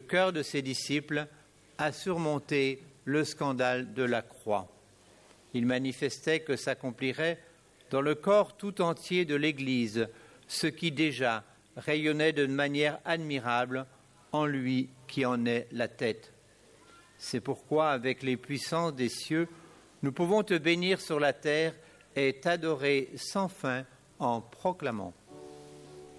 cœur de ses disciples à surmonter le scandale de la croix. Il manifestait que s'accomplirait dans le corps tout entier de l'Église ce qui déjà rayonnait d'une manière admirable en lui qui en est la tête. C'est pourquoi, avec les puissances des cieux, nous pouvons te bénir sur la terre et t'adorer sans fin en proclamant.